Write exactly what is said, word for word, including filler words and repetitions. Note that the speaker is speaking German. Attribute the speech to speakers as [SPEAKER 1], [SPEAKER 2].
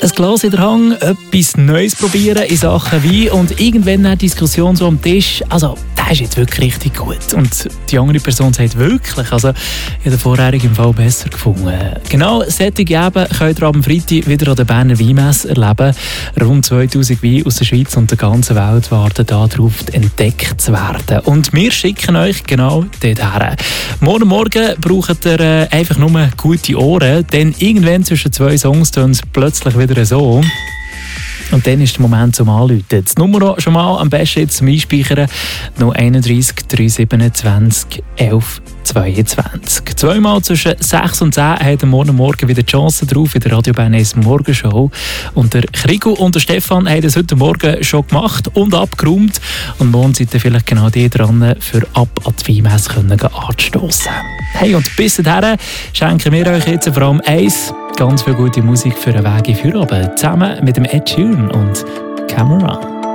[SPEAKER 1] Ein Glas in der Hand, etwas Neues probieren in Sachen Wein und irgendwann eine Diskussion so am Tisch. Also, das ist jetzt wirklich richtig gut. Und die andere Person sagt wirklich, also, ich habe den vorherigen Fall besser gefunden. Genau solche eben könnt ihr am Freitag wieder an der Berner Weinmesse erleben. Rund zweitausend Weine aus der Schweiz und der ganzen Welt warten darauf, entdeckt zu werden. Und wir schicken euch genau dorthin. Morgen Morgen braucht ihr äh, einfach nur gute Ohren, denn irgendwann zwischen zwei Songs tun es plötzlich wieder so. Und dann ist der Moment zum Anrufen. Das Nummer schon mal am besten jetzt zum Einspeichern. null eins drei, drei zwei sieben, elf zweiundzwanzig. Zweimal zwischen sechs und zehn haben morgen Morgen wieder die Chance drauf in der Radio Bern eins Morgenshow. Und der Krigo und der Stefan haben das heute Morgen schon gemacht und abgeräumt. Und morgen seid ihr vielleicht genau die dran, für ab an die Weinmesse anzustossen. Hey, und bis dahin schenken wir euch jetzt vor allem eins, ganz viel gute Musik für einen Weg in Feierabend, zusammen mit dem Ed Sheeran und Cameron.